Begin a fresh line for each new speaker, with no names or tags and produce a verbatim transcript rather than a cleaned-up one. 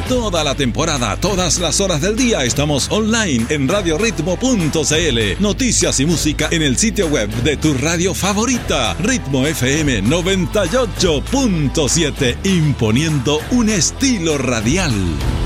Toda la temporada, todas las horas del día estamos online en radio ritmo punto c l. Noticias y música en el sitio web de tu radio favorita, Ritmo F M noventa y ocho punto siete, imponiendo un estilo radial.